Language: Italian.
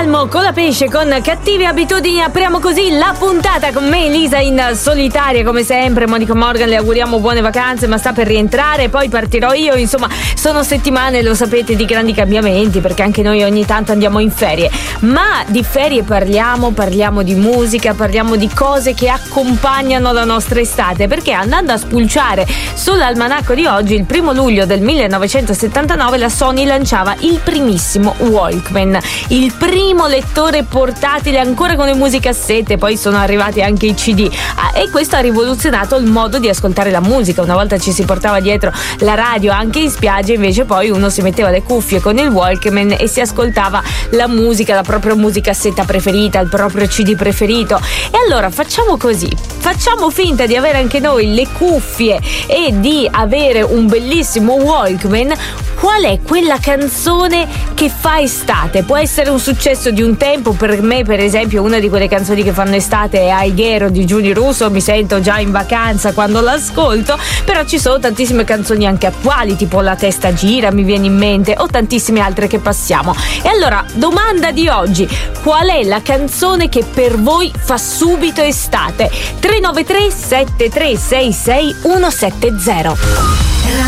Salmo con la pesce con Cattive abitudini. Apriamo così la puntata con me Elisa in solitaria come sempre. Monica Morgan le auguriamo buone vacanze, ma sta per rientrare, poi partirò io. Insomma, sono settimane, lo sapete, di grandi cambiamenti, perché anche noi ogni tanto andiamo in ferie. Ma di ferie parliamo di musica, parliamo di cose che accompagnano la nostra estate, perché andando a spulciare sull'almanacco di oggi, il 1 luglio del 1979 la Sony lanciava il primissimo Walkman, il primo lettore portatile ancora con le musicassette. Poi sono arrivati anche i CD, e questo ha rivoluzionato il modo di ascoltare la musica. Una volta ci si portava dietro la radio anche in spiaggia, invece poi uno si metteva le cuffie con il Walkman e si ascoltava la musica, la propria musicassetta preferita, il proprio CD preferito. E allora facciamo così, facciamo finta di avere anche noi le cuffie e di avere un bellissimo Walkman. Qual è quella canzone che fa estate? Può essere un successo di un tempo. Per me, per esempio, una di quelle canzoni che fanno estate è Aighiero di Giuni Russo. Mi sento già in vacanza quando l'ascolto. Però ci sono tantissime canzoni anche attuali, tipo La testa gira, mi viene in mente, o tantissime altre che passiamo. E allora, domanda di oggi: qual è la canzone che per voi fa subito estate? 393 7366 170.